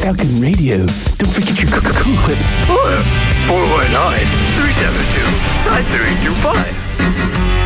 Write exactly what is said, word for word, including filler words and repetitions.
Falcon Radio. Don't forget your cool whip. four one nine, three seven two, nine three two five.